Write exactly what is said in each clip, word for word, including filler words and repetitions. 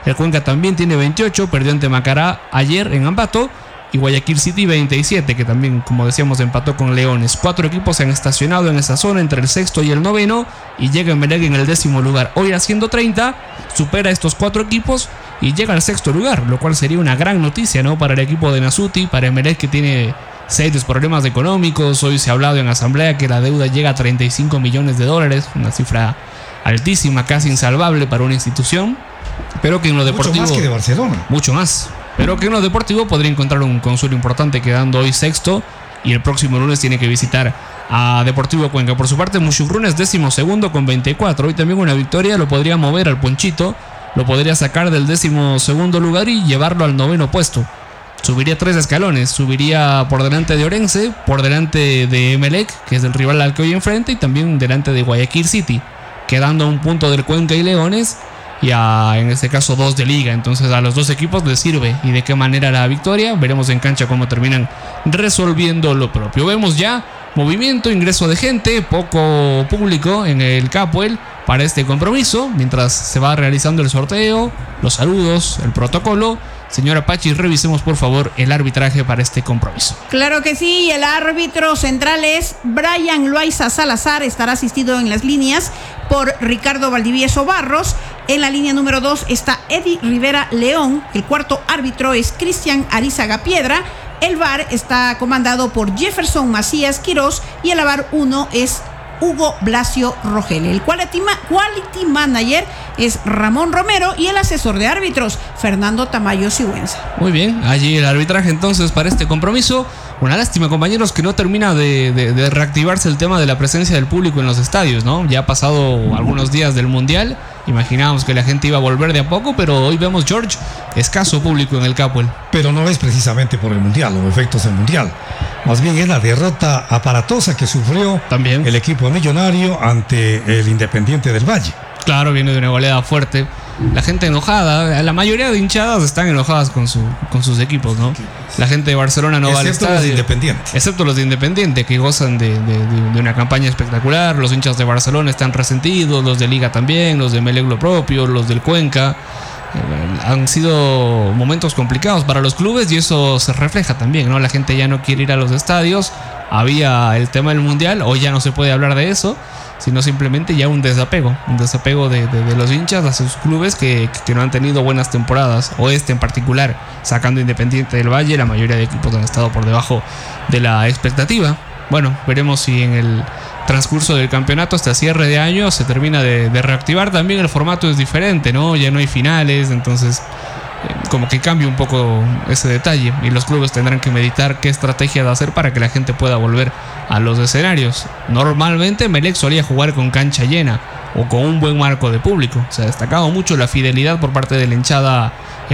El Cuenca también tiene veintiocho, perdió ante Macará ayer en Ambato. Y Guayaquil City veintisiete, que también, como decíamos, empató con Leones. Cuatro equipos se han estacionado en esa zona entre el sexto y el noveno, y llega Emelec en el décimo lugar. Hoy haciendo treinta, supera a estos cuatro equipos y llega al sexto lugar, lo cual sería una gran noticia, ¿no? Para el equipo de Nasuti, para Emelec, que tiene serios problemas económicos. Hoy se ha hablado en asamblea que la deuda llega a treinta y cinco millones de dólares, una cifra altísima, casi insalvable para una institución, pero que en lo deportivo... Mucho más que de Barcelona. Mucho más. Pero que en lo deportivo podría encontrar un consuelo importante, quedando hoy sexto, y el próximo lunes tiene que visitar a Deportivo Cuenca. Por su parte, Mushurruna es décimo segundo con veinticuatro. Hoy también una victoria lo podría mover al Ponchito, lo podría sacar del décimo segundo lugar y llevarlo al noveno puesto. Subiría tres escalones, subiría por delante de Orense, por delante de Emelec, que es el rival al que hoy enfrenta, y también delante de Guayaquil City, quedando a un punto del Cuenca y Leones, y a, en este caso, dos de liga. Entonces a los dos equipos les sirve, y de qué manera la victoria. Veremos en cancha cómo terminan resolviendo lo propio. Vemos ya movimiento, ingreso de gente, poco público en el Capuel para este compromiso, mientras se va realizando el sorteo, los saludos, el protocolo. Señora Pachi, revisemos por favor el arbitraje para este compromiso. Claro que sí, el árbitro central es Brian Loaiza Salazar, estará asistido en las líneas por Ricardo Valdivieso Barros. En la línea número dos está Eddie Rivera León, el cuarto árbitro es Cristian Arizaga Piedra. El V A R está comandado por Jefferson Macías Quirós y el V A R uno es Hugo Blasio Rogel. El quality, ma- quality manager es Ramón Romero y el asesor de árbitros Fernando Tamayo Sigüenza. Muy bien, allí el arbitraje entonces para este compromiso. Una lástima, compañeros, que no termina de, de, de reactivarse el tema de la presencia del público en los estadios, ¿no? Ya ha pasado algunos días del Mundial, imaginábamos que la gente iba a volver de a poco, pero hoy vemos, George, escaso público en el Capuel. Pero no es precisamente por el Mundial o efectos del Mundial. Más bien es la derrota aparatosa que sufrió también el equipo millonario ante el Independiente del Valle. Claro, viene de una goleada fuerte. La gente enojada, la mayoría de hinchadas están enojadas con, su, con sus equipos, ¿no? La gente de Barcelona no va al estadio. Excepto los de Independiente. Excepto los de Independiente, que gozan de, de, de, de una campaña espectacular. Los hinchas de Barcelona están resentidos, los de Liga también, los de Emelec lo propio, los del Cuenca. Eh, han sido momentos complicados para los clubes y eso se refleja también, ¿no? La gente ya no quiere ir a los estadios. Había el tema del Mundial, hoy ya no se puede hablar de eso, sino simplemente ya un desapego, un desapego de, de, de los hinchas a sus clubes que, que no han tenido buenas temporadas, o este en particular, sacando Independiente del Valle, la mayoría de equipos han estado por debajo de la expectativa. Bueno, veremos si en el transcurso del campeonato hasta cierre de año se termina de, de reactivar. También el formato es diferente, ¿no? Ya no hay finales, entonces como que cambia un poco ese detalle y los clubes tendrán que meditar qué estrategia de hacer para que la gente pueda volver a los escenarios. Normalmente Emelec solía jugar con cancha llena o con un buen marco de público. Se ha destacado mucho la fidelidad por parte de la hinchada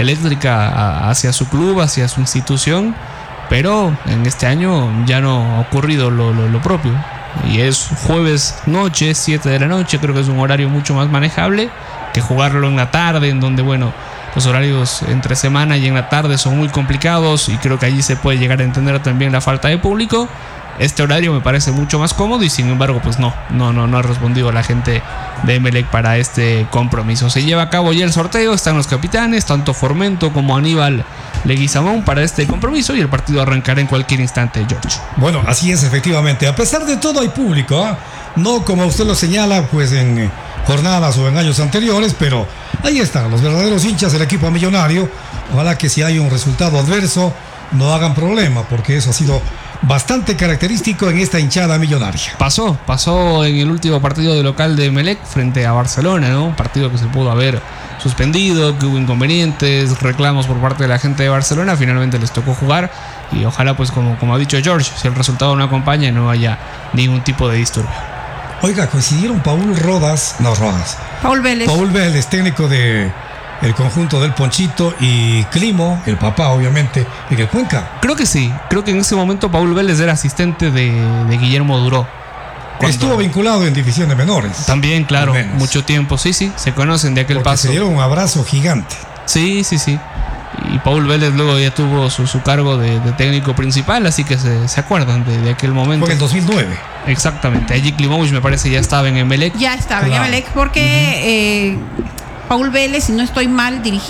eléctrica hacia su club, hacia su institución, pero en este año ya no ha ocurrido lo, lo, lo propio. Y es jueves noche, siete de la noche, creo que es un horario mucho más manejable que jugarlo en la tarde, en donde, bueno, los horarios entre semana y en la tarde son muy complicados y creo que allí se puede llegar a entender también la falta de público. Este horario me parece mucho más cómodo y sin embargo pues no, no, no, no ha respondido la gente de Emelec para este compromiso. Se lleva a cabo ya el sorteo, están los capitanes, tanto Formento como Aníbal Leguizamón para este compromiso y el partido arrancará en cualquier instante, George. Bueno, así es efectivamente, a pesar de todo hay público, ¿eh? No como usted lo señala pues en jornadas o en años anteriores, pero ahí están los verdaderos hinchas del equipo millonario. Ojalá que si hay un resultado adverso no hagan problema, porque eso ha sido bastante característico en esta hinchada millonaria. Pasó, pasó en el último partido de local de Emelec frente a Barcelona, ¿no? Un partido que se pudo haber suspendido, que hubo inconvenientes, reclamos por parte de la gente de Barcelona, finalmente les tocó jugar y ojalá pues como, como ha dicho George, si el resultado no acompaña no haya ningún tipo de disturbio. Oiga, coincidieron Paul Rodas, no Rodas, Paul Vélez. Paul Vélez, técnico de el conjunto del Ponchito, y Climo, el papá obviamente, en el Cuenca. Creo que sí, creo que en ese momento Paul Vélez era asistente de, de Guillermo Duró. Cuando estuvo vinculado en divisiones menores. También, claro, mucho tiempo, sí, sí, se conocen de aquel Porque paso. Se dieron un abrazo gigante. Sí, sí, sí. Y Paul Vélez luego ya tuvo su, su cargo de, de técnico principal, así que se, se acuerdan de, de aquel momento. Fue en el dos mil nueve. Exactamente, allí Klimovich me parece ya estaba en Emelec. Ya estaba claro. en Emelec porque uh-huh. eh, Paul Vélez, si no estoy mal, dirigía